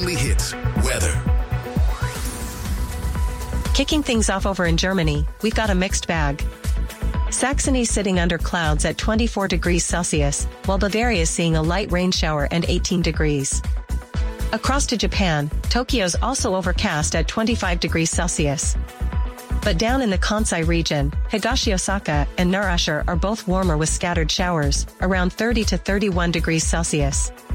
only hits, weather. Kicking things off over in Germany, we've got a mixed bag. Saxony sitting under clouds at 24 degrees Celsius, while Bavaria is seeing a light rain shower and 18 degrees. Across to Japan, Tokyo's also overcast at 25 degrees Celsius. But down in the Kansai region, Higashi Osaka and Narashire are both warmer with scattered showers, around 30 to 31 degrees Celsius.